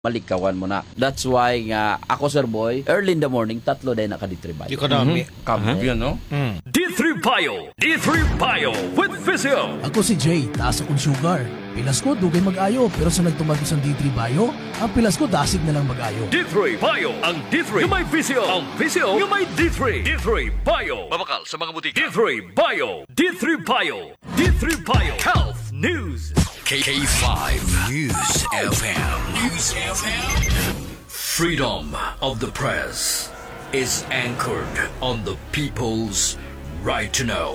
malikawan mo na. That's why nga ako, Sir Boy, early in the morning, tatlo din nakaditribay. Economy. Yun, no? D3 Bio! D3 Bio with Physio! Ako si Jay, taas akong sugar. Pilas ko, dugay mag-ayo. Pero sa nagtumagos ang D3 Bio, ang pilas ko, dasig na lang mag-ayo. D3 Bio! Ang D3 yung may Physio! Ang Physio yung may D3! D3 Bio! Mabakal sa mga butika. D3 Bio! D3 Bio! D3 Bio! Health News! K5 News FM. News FM. Freedom of the press is anchored on the people's right to know.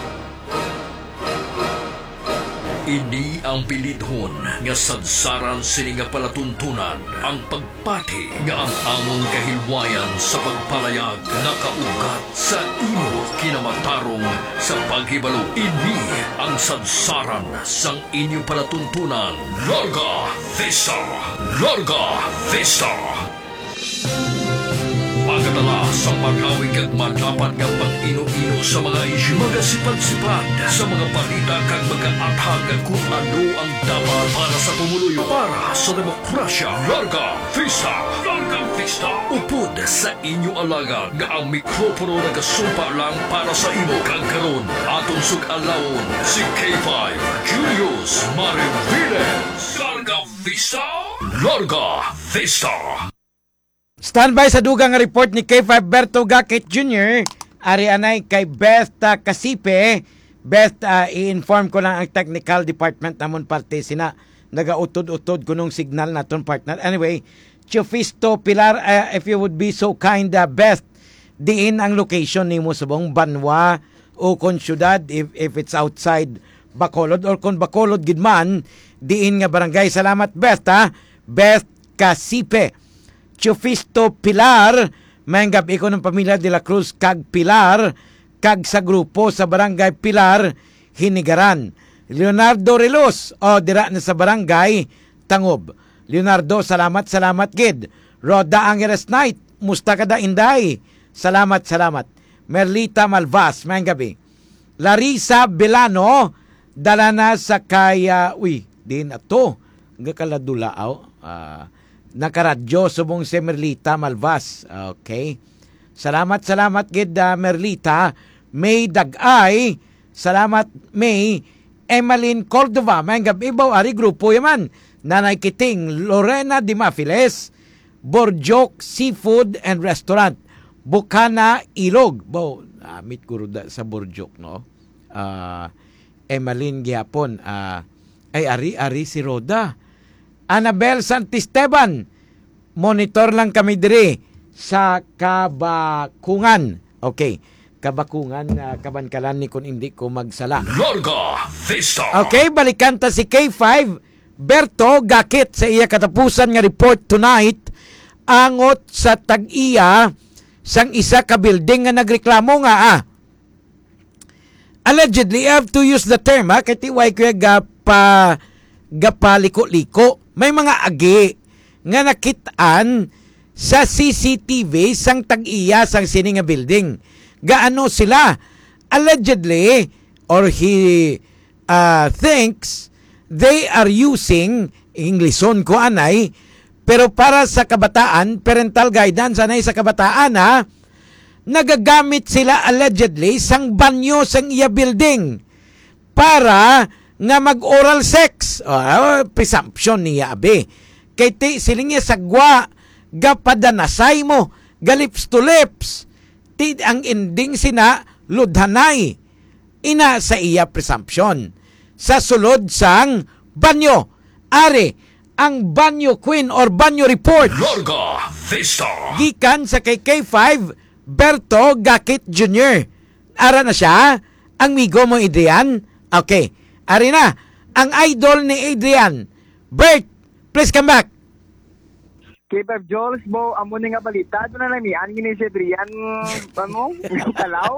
Ini ang pilithon nga sadsaran sini nga palatuntunan ang pagpati nga ang among kahilwayan sa pagpalayag nakaugat sa imo kinamatarong sa paghibalo. Ini ang sadsaran sang inyong palatuntunan. Larga Vista! Larga Vista! Pagkatala sa pag-awig at madapat ng pag-ino-ino sa mga isyu, magasipad-sipad sa mga balita kag mag-aatag kung ano ang dapat para sa pumuluyo, para sa demokrasya. Larga Vista! Larga Vista! Upod sa inyo alaga nga ang mikropono nagasumpa lang para sa imo kag karon atong sug-alawon si K5 Julius Mariviles. Larga Vista! Larga Vista! Standby sa dugang report ni K5 Berto Gakit Jr. Ari anay kay Beth Kasipe. Beth, i-inform ko lang ang technical department namon parte sina nagautod-utod kunong signal naton partner. Anyway, Chufisto Pilar, if you would be so kind, Beth, diin ang location nimo subong Banwa o kon syudad if it's outside Bacolod or kon Bacolod gid man diin nga barangay. Salamat Beth, Beth Kasipe. Chufisto Pilar, mayang gabi ko ng pamilya de la Cruz kag Pilar, kag sa grupo sa barangay Pilar, Hinigaran. Leonardo Relos, dira na sa barangay Tangob. Leonardo, salamat gid. Roda Angeles Night, musta kada Inday. Salamat. Merlita Malvas, mayang gabi. Larissa Belano, dala na sa kaya, din ato, gakaladulaaw, nakaradyo subong si Merlita Malvas. Okay. Salamat gid Merlita. May Dagay. Salamat May. Emeline Cordova. Mayang gabi baw ari grupo yaman. Nanay Kiting. Lorena Dimafiles. Borjok Seafood and Restaurant. Bukana Ilog. Baw, meet ko sa Borjok, no? Emeline gihapon. Ay ari si Roda. Annabel Santisteban, monitor lang kami diri sa Kabakungan. Okay, Kabakungan, kabankalan ni kung hindi ko magsala. Larga Vista! Okay, balikan ta si K5 Berto Gakit sa iya katapusan nga report tonight angot sa tag-iya sang isa ka building nga nagreklamo nga allegedly, I have to use the term kay tiway ko gapaliko-liko. May mga agi nga nakitaan sa CCTV sang tag-iya sang sini nga building. Gaano sila? Allegedly, or he thinks they are using, Ingleson ko anay, pero para sa kabataan, parental guidance anay sa kabataan nagagamit sila allegedly sang banyo sang iya building para nga mag-oral sex. Presumption niya, abe. Kay ti siling niya sagwa, gapadanasay mo, galips to lips. Ti ang ending sina, ludhanay. Ina sa iya presumption. Sa sulod sang banyo. Ari, ang banyo queen or banyo report. Larga Vista! Gikan sa kay K5 Berto Gakit Jr. Ara na siya, ang migo mo Adrian. Okay. Ari na, ang idol ni Adrian. Bert, please come back. K5 Jules, bo, amo ni nga balita. Doon na namin, angin ni si Adrian, ano, yung talaw.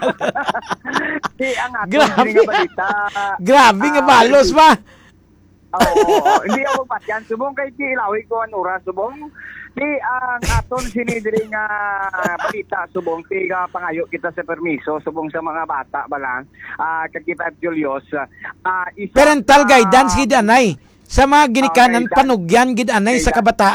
Ang ato ni nga balita. Grabe nga balos ba? Oo, hindi ako patyan. Subong kay Ilawi ko ang oras, subong. Ang aton sinidiri nga balita, subong, pangayo kita sa permiso, subong sa mga bata ba lang, kag K5 Julius. Parental guidance, hidanay. Sa mga ginikanan, Okay, panugyan gid anay sa kabataan.